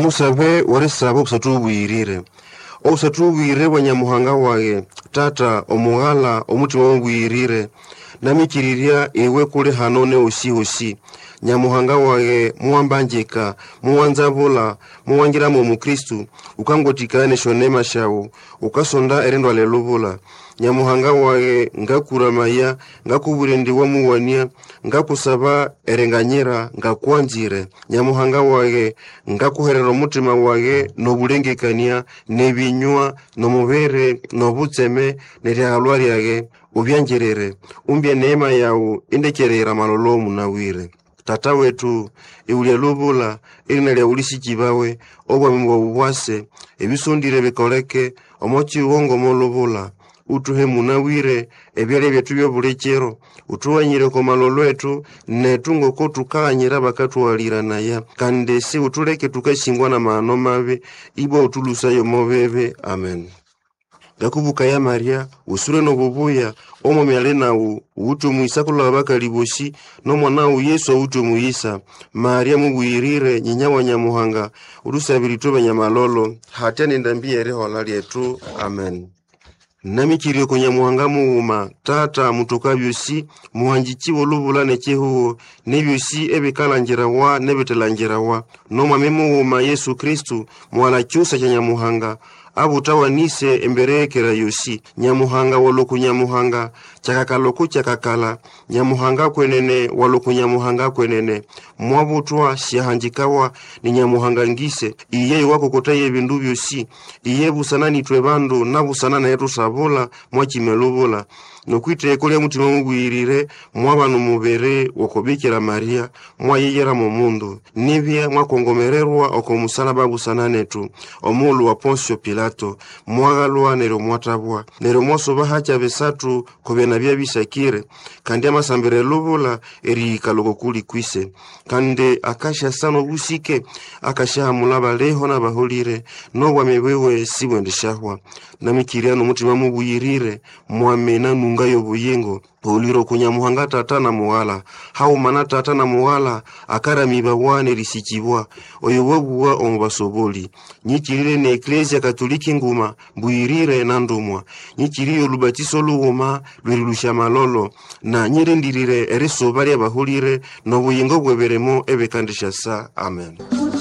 Kamusabe warisaba okusatubwirire. Okusatubwirire Wanyamuhanga waye tata omughala omutima wongwirire namikiriria ewe kuli hanone osi Nyamuhanga waye muwambanjika muwanzabula muwangiramu mu Kristu ukangotikane shonema shawo ukasonda erendo lelubula. Nyamuhanga waye ngakuramaya ngakuburendi wa muwania ngakusaba erenganyira ngakwanzire. Nyamuhanga waye ngakuherera omutima waye nobulengekania nebinywa nomubere nobutseme neryagalwa lyage ubyanjerere umbye neema yawo indekerera malolo munawire. Tata wetu iulia lubula ilina lya ulisijibawe obwami bwase ebisundire bikoleke omochi wongo molubula utuhe munawire ebyale byetu byobulekero utuwanyire ko malolo etu netungo ko tukanyira bakatwalirana ya kandi si utuleke tukashingwa na maano mabe ibo utulusayo mobebe. Amen. Gakubuka ya Maria usure no bubuya omo myale nawo utu muisakula bakaliboshi no mwana Yesu utu muisa Maria mubwirire nyinya wa Nyamuhanga urusabirito banyamalolo hatene ndambie rehola lyetu. Amen. Namikiriyo ko Nyamuhanga muuma tata mutokabyosi muhanjikiwo lubula nekihuo nebyosi ebikalangira wa nebetelangira wa no mwame muuma Yesu Kristu mwala cyusa cya Nyamuhanga abutawanise emberekera yosi. Nyamuhanga waloku Nyamuhanga chakakaloku chakakala Nyamuhanga kwenene waloku Nyamuhanga kwenene mwabutwa shihanjikawa ni Nyamuhanga ngise iye wako kotaye bindu byosi iye busana nitwe bandu nabusana na yetu sabula mwachimelubula nokwite ekole mutima mugwirire mwabanu mubere wakobikira Maria mwayeyera mu mundu nibye mwakongomererwa okomusalaba busana netu omulu wa Poncio Pilato mwagalwa nero mwatabwa nero mwasoba hacha besatu kobena bya bisakire kandi amasambere lubula eri kaloko kuli kwise kandi akasha sano busike akasha mulaba leho na baholire no bwamewewe sibwendeshahwa namikiriya no mutima mugwirire mwamena nungayo buyengo uliro kunyamuhanga tata na muwala hau mana tata na muwala akara mibawane risichibwa oyowabuwa omubasoboli nyikirire ne Eklesia Katoliki nguma mbuyirire na ndumwa nyikiriyo lubatiso luwoma lwirulusha malolo na nyirendirire erisoba lya bahulire no buyengo bweberemo ebekandisha sa. Amen.